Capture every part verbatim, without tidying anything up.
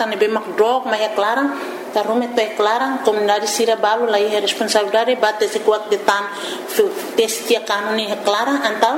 tá ne bem mak drog mas é clara tá rumo é clara comunidade sira balu lá é responsabilidade bate se quat de tan testia kanuni é clara então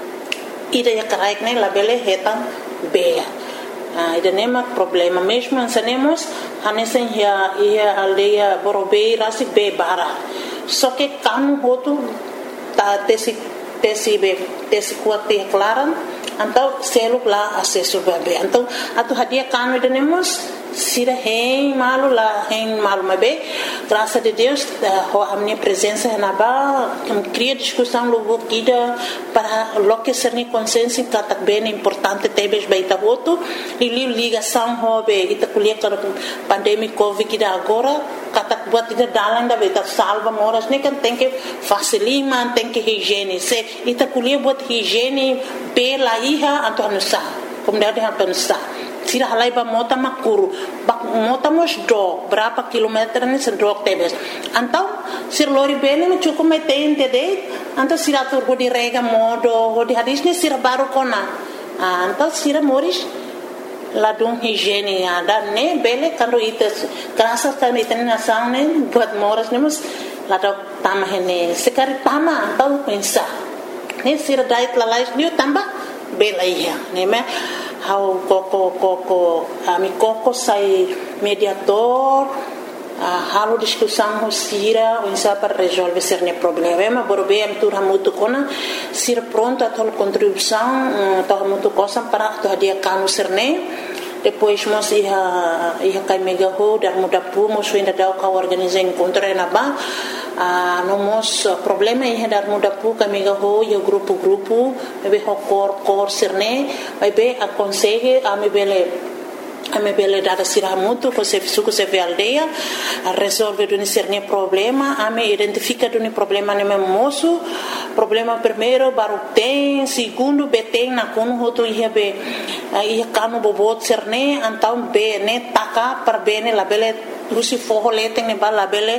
ida ya karaik ne labele hetan beia ah ida nema problema mesmo ansanemos hanesen ya ia aldeia borobei rasi be bara só que kanu hotu tá tesi tesi be tesi quat de clara então selo lá acesso bebê então atu hadia kanu ida nemos sira hen malu la hen malu mabe graças a Deus ho a minha presença na ba cria discussão logo guida para lo que ser ni consciência que tá bem importante tebes baita voto e li ligação hobe ita kulia para pandemia covid que agora kata buat ida dalan da beta salva moras ne kan tem que facilima tem que higiene se ita kulia buat higiene pela iha antonusa comunidade antonusa sira halai ba mota makuru ba mota mos do berapa kilometer ni sendok tebes antau sir lori bene me cukup metente de antau sira tur go di rega modo go di hadis ni sira baru kona antau sira moris la dum higiene ada ne bele kando ites graças ta itene nação ne buat moras nemos la do tama hene sekari tama antau pensa ne sira dait la lais ni tamba bela ia ne me how koko koko ami koko sai mediador a halo discussão hosira ou insa para resolver certo problema borobe am tur muito kona sir pronto a tol contribuição to muito coisa para to dia kanu serne depois mos ia ia kai mega ho dar muda pu mos ainda dau ka organizar encontro na ba a no mos problema ia dar muda pu ka mega ho ia grupo grupo be ho cor cor serne vai be a consegue a me bele a me bele dar sira muito com se suco se ve aldeia a resolver do cerne problema a me identifica do problema ne moço problema primeiro baru tem segundo beteng na kono hoto ia be ia kanu bobot serne antau be ne taka per bene la bele rusi forro leteng ne bala bele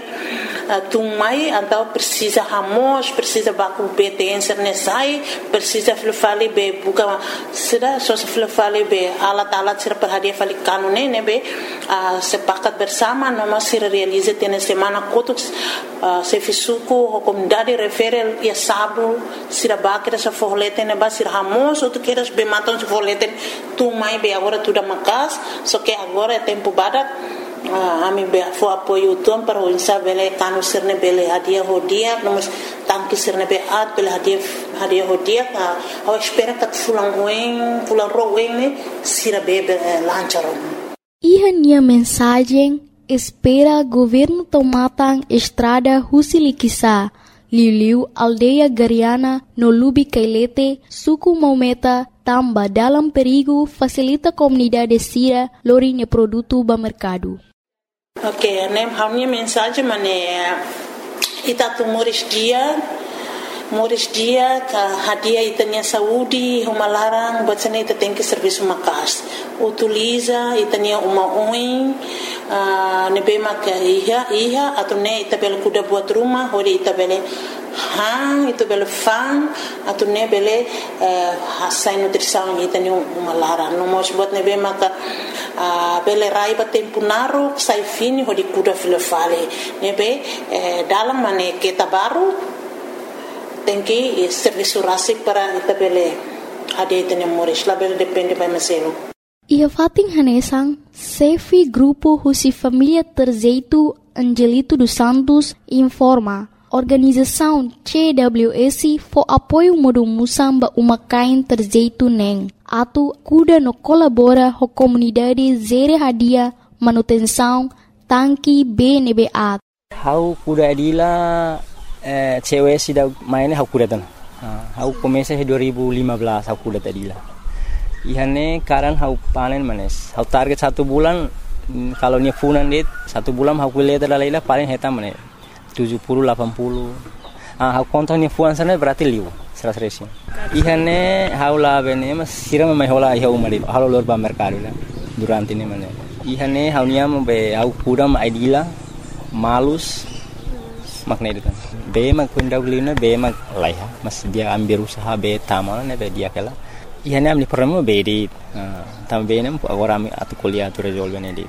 tumai antau precisa hamos precisa baku beteng serne sai precisa flufali be buka sida so flufali be alat alat sir per hadia fali kanu ne ne be sepakat bersama no masir realize tene semana kotuk se fisuko comunidade referel ia sabu sira bakira sa forleten ne basir hamos ou tu queiras be matam se forleten tu mai be agora tu da macas só que agora é tempo badak a mim be fo apoio tom para o insabele kanu sirne bele hadia hodia nós tanque sirne be at bele hadia hadia hodia a espera que fulan ruim fulan ruim ne sira be lancharon e a mensagem espera governo tomatan estrada Husilikisa Liliu aldeia Gariana no Lubi Kailete suku Maumeta tamba dalam perigo facilita comunidade sira lorinha produto ba mercado. Ok, nem a minha mensagem mane itatu moris dia moris dia ka hadia itania saúde uma larang batsane ita tem que serviço makas utiliza itania uma oin ne bema ka iha iha atune itabel kuda buat rumah hori itabele hang itu bele fan atune bele hasai nutrição itania uma larang no mos buat ne bema ka bele raiba tempo naro sai fini hori kuda filofale nebe dalam mane kita baru tem que serviço rasi para itabele ade tene moris label depende by maselo ia fating hanesang Sefi grupo Husi Família Terzeito Angelito dos Santos informa organização C W S for apoio modo musamba umakain Terzeito neng atu kuda no colabora ho comunidade zere hadia manutenção tanki B N B A how kuda adila C W S da main how kuda tan how komesa dua ribu lima belas how kuda tadila ihane karan how panen manes how target satu bulan kalau nya funan dit satu bulan how kuleta laila paling heta manes tujuh puluh delapan puluh ah how kontonnya fuan sana berarti liu seratus resi ihane how la bene mas sira mai hola iha umari halo lor ba mercado la durante ne manes ihane how nya be how kuda ma idila malus makna itu kan be mag kundau lina be mag laiha mas dia ambil usaha be tamal ne be dia kala ihane amli program be di tam be nem agora atu kuliah tu resolve ne di